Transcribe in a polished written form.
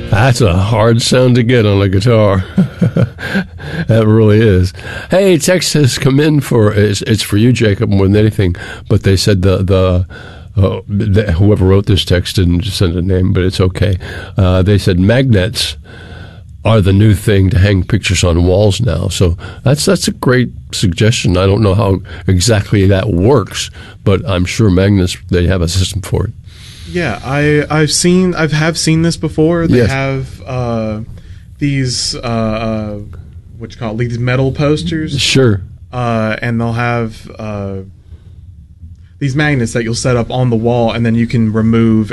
That's a hard sound to get on a guitar. That really is. Hey, text has come in for it's for you, Jacob, more than anything. But they said whoever wrote this text didn't send a name, but it's okay. They said magnets are the new thing to hang pictures on walls now. So that's a great suggestion. I don't know how exactly that works, but I'm sure magnets, they have a system for it. Yeah, I've seen this before. They have these what you call it, these metal posters. Sure. And they'll have these magnets that you'll set up on the wall, and then you can remove